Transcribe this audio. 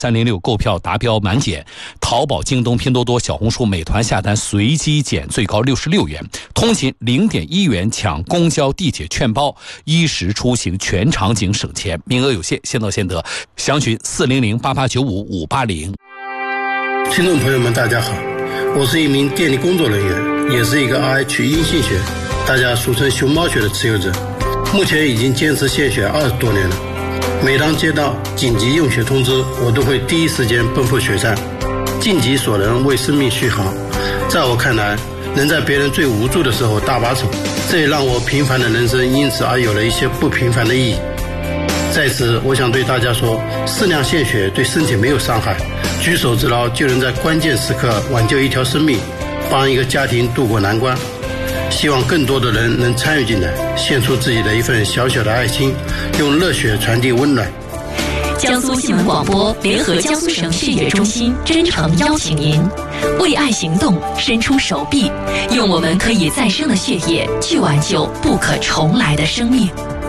306购票达标满减，淘宝、京东、拼多多、小红书、美团下单随机减最高66元，通勤0.1元抢公交、地铁券包，衣食出行全场景省钱，名额有限，先到先得，详询400-8895-580。 听众朋友们，大家好，我是一名电力工作人员，也是一个 RH 阴性血，大家俗称熊猫血的持有者，目前已经坚持献血20多年了。每当接到紧急用血通知，我都会第一时间奔赴血站，尽己所能为生命续航。在我看来，能在别人最无助的时候搭把手，这也让我平凡的人生因此而有了一些不平凡的意义。在此，我想对大家说，适量献血对身体没有伤害，举手之劳就能在关键时刻挽救一条生命，帮一个家庭渡过难关。希望更多的人能参与进来，献出自己的一份小小的爱心，用热血传递温暖。 江苏新闻广播联合江苏省血液中心真诚邀请您，为爱行动，伸出手臂，用我们可以再生的血液去挽救不可重来的生命。